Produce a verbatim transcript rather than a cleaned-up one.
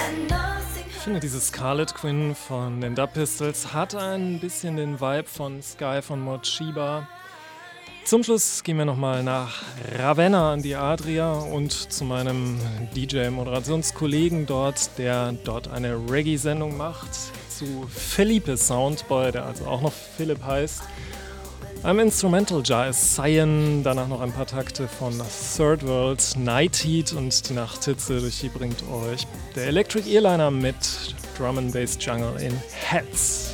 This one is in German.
Ich finde, diese Scarlet Queen von den Dub Pistols hat ein bisschen den Vibe von Sky von Mochiba. Zum Schluss gehen wir nochmal nach Ravenna an die Adria und zu meinem D J-Moderationskollegen dort, der dort eine Reggae-Sendung macht, zu Felipe Soundboy, der also auch noch Philipp heißt. Einem Instrumental Jazz Cyan, danach noch ein paar Takte von Third World, Night Heat und die Nachthitze, durch die bringt euch der Electric Airliner mit Drum and Bass Jungle in Heads.